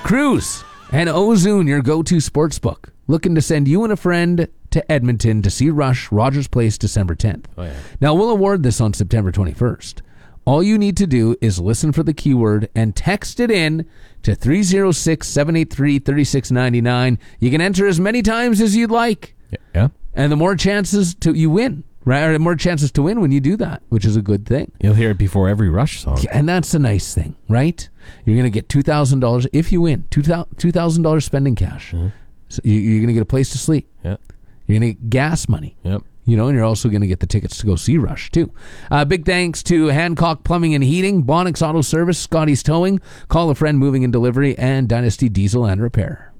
Cruise and Ozone, your go-to sportsbook. Looking to send you and a friend to Edmonton to see Rush, Rogers Place, December 10th. Oh, yeah. Now, we'll award this on September 21st. All you need to do is listen for the keyword and text it in to 306-783-3699. You can enter as many times as you'd like. Yeah. And the more chances you win, right? Or the more chances to win when you do that, which is a good thing. You'll hear it before every Rush song. And that's a nice thing, right? You're going to get $2,000 if you win. $2,000 spending cash. Mm-hmm. So you're going to get a place to sleep. Yeah. You're going to get gas money. Yep. You know, and you're also going to get the tickets to go see Rush, too. Big thanks to Hancock Plumbing and Heating, Bonix Auto Service, Scotty's Towing, Call a Friend Moving and Delivery, and Dynasty Diesel and Repair.